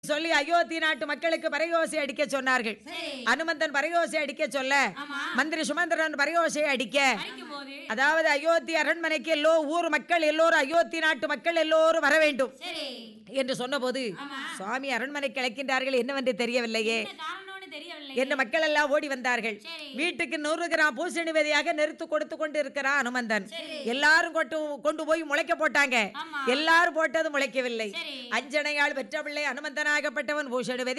சொல்லி அயோத்தி நாட்டு மக்களுக்கு பறையோசை அடிக்க சொன்னார்கள். அனுமந்தன் பறையோசை அடிக்க சொல்ல மந்திரி சுமந்திரன் பறையோசை அடிக்க, அதாவது அயோத்தி அரண்மனைக்கு ஊர் மக்கள் எல்லோரும், அயோத்தி நாட்டு மக்கள் எல்லோரும் வர வேண்டும் என்று சொன்னபோது சுவாமி அரண்மனைக்கு அழைக்கின்றார்கள், என்னவென்று தெரியவில்லையே என்று மக்கள் எல்லாம் ஓடி வந்தார்கள். வீட்டுக்கு 100 கிராம் பூசணி விதையாக நெருத்து கொடுத்து கொண்டு இருக்கிறான் அனுமந்தன். எல்லாரும் கொண்டு போய் முளைக்க போட்டாங்க. எல்லாரும் போட்டது முளைக்கவில்லை. அஞ்சனையால் பெற்ற பிள்ளை அனுமந்தனாகப்பட்டவன் பூசணி விதை